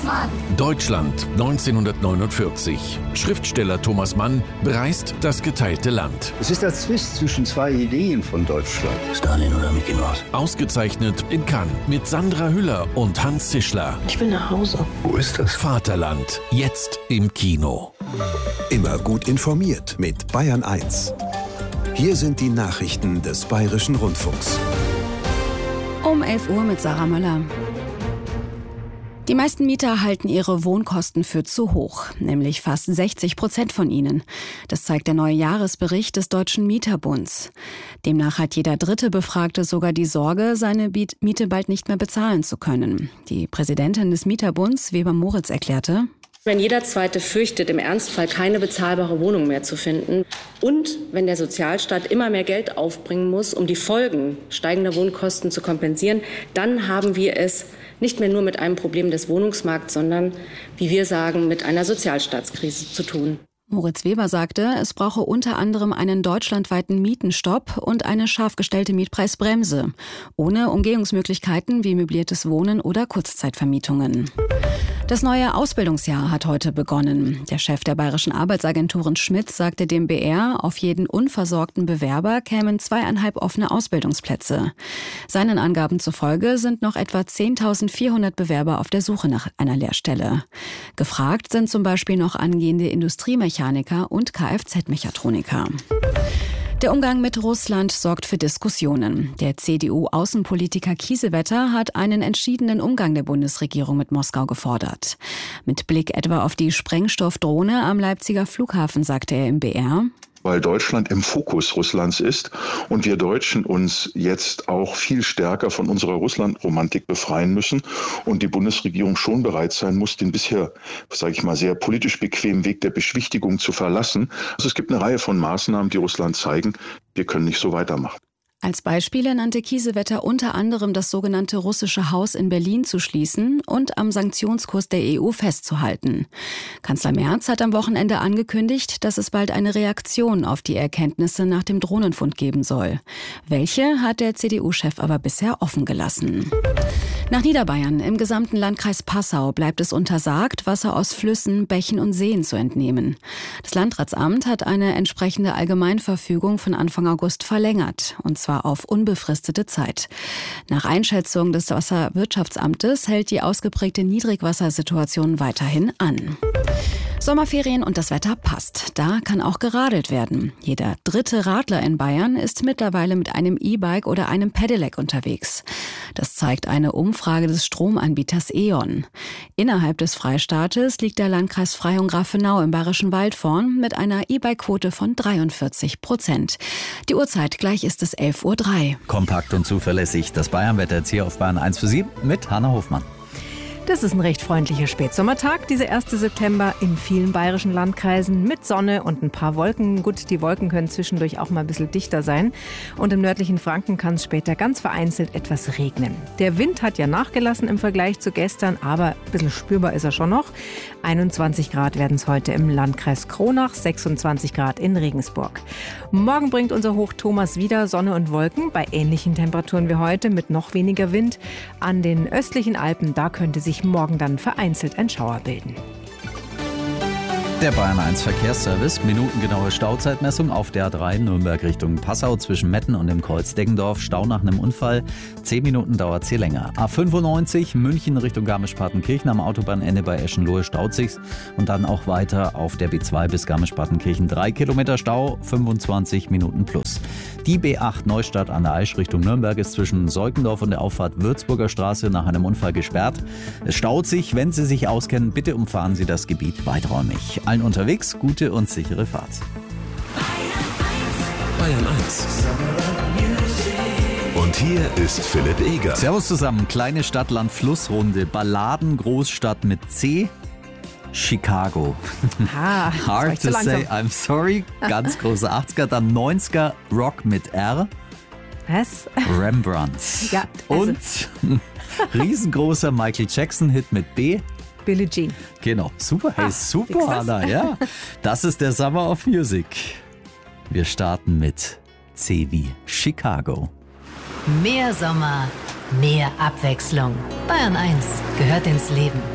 Mann. Deutschland 1949. Schriftsteller Thomas Mann bereist das geteilte Land. Es ist der Zwist zwischen zwei Ideen von Deutschland. Stalin oder Mickey Mouse? Ausgezeichnet in Cannes mit Sandra Hüller und Hans Zischler. Ich will nach Hause. Wo ist das? Vaterland, jetzt im Kino. Immer gut informiert mit Bayern 1. Hier sind die Nachrichten des Bayerischen Rundfunks. Um 11 Uhr mit Sarah Möller. Die meisten Mieter halten ihre Wohnkosten für zu hoch, nämlich fast 60% von ihnen. Das zeigt der neue Jahresbericht des Deutschen Mieterbunds. Demnach hat jeder dritte Befragte sogar die Sorge, seine Miete bald nicht mehr bezahlen zu können. Die Präsidentin des Mieterbunds, Weber Moritz, erklärte: Wenn jeder Zweite fürchtet, im Ernstfall keine bezahlbare Wohnung mehr zu finden und wenn der Sozialstaat immer mehr Geld aufbringen muss, um die Folgen steigender Wohnkosten zu kompensieren, dann haben wir es nicht mehr nur mit einem Problem des Wohnungsmarkts, sondern, wie wir sagen, mit einer Sozialstaatskrise zu tun. Moritz Weber sagte, es brauche unter anderem einen deutschlandweiten Mietenstopp und eine scharf gestellte Mietpreisbremse, ohne Umgehungsmöglichkeiten wie möbliertes Wohnen oder Kurzzeitvermietungen. Das neue Ausbildungsjahr hat heute begonnen. Der Chef der bayerischen Arbeitsagenturen Schmidt sagte dem BR, auf jeden unversorgten Bewerber kämen 2,5 offene Ausbildungsplätze. Seinen Angaben zufolge sind noch etwa 10.400 Bewerber auf der Suche nach einer Lehrstelle. Gefragt sind zum Beispiel noch angehende Industriemechaniker und Kfz-Mechatroniker. Der Umgang mit Russland sorgt für Diskussionen. Der CDU-Außenpolitiker Kiesewetter hat einen entschiedenen Umgang der Bundesregierung mit Moskau gefordert. Mit Blick etwa auf die Sprengstoffdrohne am Leipziger Flughafen sagte er im BR: Weil Deutschland im Fokus Russlands ist und wir Deutschen uns jetzt auch viel stärker von unserer Russland-Romantik befreien müssen und die Bundesregierung schon bereit sein muss, den bisher, sage ich mal, sehr politisch bequemen Weg der Beschwichtigung zu verlassen. Also es gibt eine Reihe von Maßnahmen, die Russland zeigen, wir können nicht so weitermachen. Als Beispiele nannte Kiesewetter unter anderem das sogenannte russische Haus in Berlin zu schließen und am Sanktionskurs der EU festzuhalten. Kanzler Merz hat am Wochenende angekündigt, dass es bald eine Reaktion auf die Erkenntnisse nach dem Drohnenfund geben soll. Welche hat der CDU-Chef aber bisher offen gelassen. Nach Niederbayern, im gesamten Landkreis Passau, bleibt es untersagt, Wasser aus Flüssen, Bächen und Seen zu entnehmen. Das Landratsamt hat eine entsprechende Allgemeinverfügung von Anfang August verlängert, und zwar auf unbefristete Zeit. Nach Einschätzung des Wasserwirtschaftsamtes hält die ausgeprägte Niedrigwassersituation weiterhin an. Sommerferien und das Wetter passt. Da kann auch geradelt werden. Jeder dritte Radler in Bayern ist mittlerweile mit einem E-Bike oder einem Pedelec unterwegs. Das zeigt eine Umfrage des Stromanbieters E.ON. Innerhalb des Freistaates liegt der Landkreis Freyung-Grafenau im Bayerischen Wald vorn mit einer E-Bike-Quote von 43%. Die Uhrzeit, gleich ist es 11:03 Uhr. Kompakt und zuverlässig. Das Bayernwetter jetzt hier auf Bayern 1 für Sie mit Hanna Hofmann. Das ist ein recht freundlicher Spätsommertag, dieser 1. September in vielen bayerischen Landkreisen mit Sonne und ein paar Wolken. Gut, die Wolken können zwischendurch auch mal ein bisschen dichter sein. Und im nördlichen Franken kann es später ganz vereinzelt etwas regnen. Der Wind hat ja nachgelassen im Vergleich zu gestern, aber ein bisschen spürbar ist er schon noch. 21 Grad werden es heute im Landkreis Kronach, 26 Grad in Regensburg. Morgen bringt unser Hoch Thomas wieder Sonne und Wolken bei ähnlichen Temperaturen wie heute mit noch weniger Wind. An den östlichen Alpen, da könnte sich morgen dann vereinzelt ein Schauer bilden. Der Bayern 1 Verkehrsservice, minutengenaue Stauzeitmessung auf der A3 Nürnberg Richtung Passau zwischen Metten und dem Kreuz Deggendorf. Stau nach einem Unfall, 10 Minuten dauert es hier länger. A95 München Richtung Garmisch-Partenkirchen am Autobahnende bei Eschenlohe staut sich's. Und dann auch weiter auf der B2 bis Garmisch-Partenkirchen 3 Kilometer Stau, 25 Minuten plus. Die B8 Neustadt an der Aisch Richtung Nürnberg ist zwischen Seukendorf und der Auffahrt Würzburger Straße nach einem Unfall gesperrt. Es staut sich, wenn Sie sich auskennen, bitte umfahren Sie das Gebiet weiträumig. Allen unterwegs gute und sichere Fahrt. Bayern 1. Und hier ist Philipp Eger. Servus zusammen, kleine Stadt-Land-Fluss-Runde, Balladen-Großstadt mit C. Chicago. Hard to say, I'm sorry. Ganz große 80er, dann 90er, Rock mit R. Was? Rembrandt. Ja, also. Und riesengroßer Michael Jackson-Hit mit B. Billie Jean. Genau, super, hey, super, Anna, ja. Das ist der Summer of Music. Wir starten mit C wie Chicago. Mehr Sommer, mehr Abwechslung. Bayern 1 gehört ins Leben.